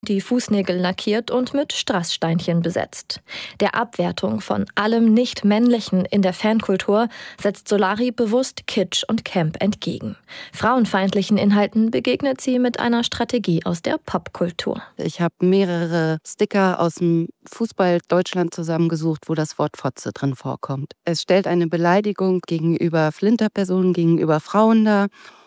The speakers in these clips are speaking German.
die Fußnägel lackiert und mit Strasssteinchen besetzt. Der Abwertung von allem Nicht-Männlichen in der Fankultur setzt Solari bewusst Kitsch und Camp entgegen. Frauenfeindlichen Inhalten begegnet sie mit einer Strategie aus der Popkultur. Ich habe mehrere Sticker aus dem Fußball Deutschland zusammengesucht, wo das Wort Fotze drin vorkommt. Es stellt eine Beleidigung gegenüber Flinterpersonen, gegenüber Frauen dar.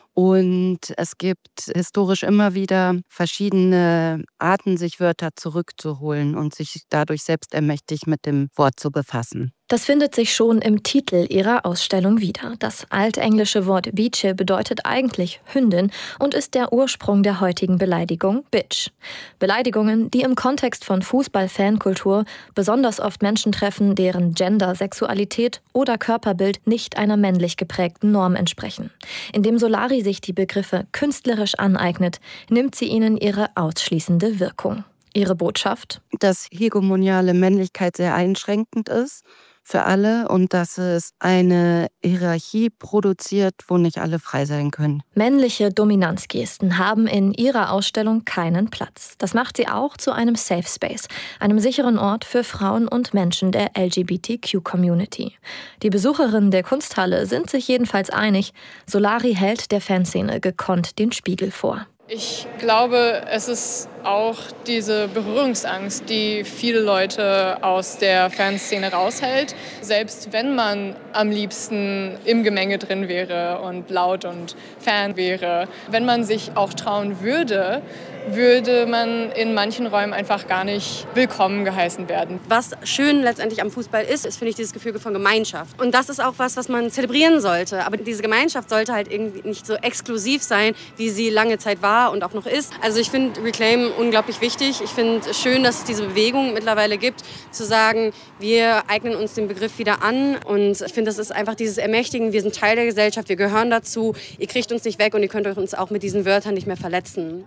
Und es gibt historisch immer wieder verschiedene Arten, sich Wörter zurückzuholen und sich dadurch selbstermächtig mit dem Wort zu befassen. Das findet sich schon im Titel ihrer Ausstellung wieder. Das altenglische Wort Biche bedeutet eigentlich Hündin und ist der Ursprung der heutigen Beleidigung Bitch. Beleidigungen, die im Kontext von Fußball-Fankultur besonders oft Menschen treffen, deren Gender, Sexualität oder Körperbild nicht einer männlich geprägten Norm entsprechen. Indem Solari sich die Begriffe künstlerisch aneignet, nimmt sie ihnen ihre ausschließende Wirkung. Ihre Botschaft? Dass hegemoniale Männlichkeit sehr einschränkend ist für alle und dass es eine Hierarchie produziert, wo nicht alle frei sein können. Männliche Dominanzgesten haben in ihrer Ausstellung keinen Platz. Das macht sie auch zu einem Safe Space, einem sicheren Ort für Frauen und Menschen der LGBTQ-Community. Die Besucherinnen der Kunsthalle sind sich jedenfalls einig, Solari hält der Fanszene gekonnt den Spiegel vor. Ich glaube, es ist auch diese Berührungsangst, die viele Leute aus der Fanszene raushält. Selbst wenn man am liebsten im Gemenge drin wäre und laut und Fan wäre, wenn man sich auch trauen würde, würde man in manchen Räumen einfach gar nicht willkommen geheißen werden. Was schön letztendlich am Fußball ist, finde ich dieses Gefühl von Gemeinschaft. Und das ist auch was man zelebrieren sollte. Aber diese Gemeinschaft sollte halt irgendwie nicht so exklusiv sein, wie sie lange Zeit war und auch noch ist. Also ich finde Reclaim unglaublich wichtig. Ich finde es schön, dass es diese Bewegung mittlerweile gibt, zu sagen, wir eignen uns den Begriff wieder an. Und ich finde, das ist einfach dieses Ermächtigen, wir sind Teil der Gesellschaft, wir gehören dazu. Ihr kriegt uns nicht weg und ihr könnt uns auch mit diesen Wörtern nicht mehr verletzen.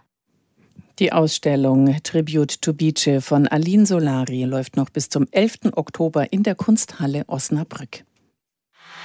Die Ausstellung Tribute to Biche von Aline Solari läuft noch bis zum 11. Oktober in der Kunsthalle Osnabrück.